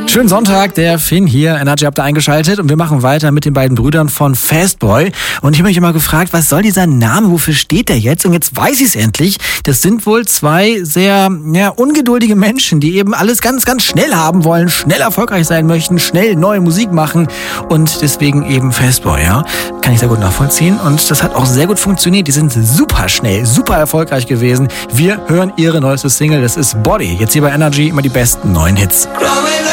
Schönen Sonntag, der Finn hier. Energy habt ihr eingeschaltet und wir machen weiter mit den beiden Brüdern von Fastboy. Und ich habe mich immer gefragt, was soll dieser Name, wofür steht der jetzt? Und jetzt weiß ich es endlich. Das sind wohl zwei sehr ungeduldige Menschen, die eben alles ganz, ganz schnell haben wollen, schnell erfolgreich sein möchten, schnell neue Musik machen und deswegen eben Fastboy, ja. Kann ich sehr gut nachvollziehen und das hat auch sehr gut funktioniert. Die sind super schnell, super erfolgreich gewesen. Wir hören ihre neueste Single, das ist Body. Jetzt hier bei Energy immer die besten neuen Hits.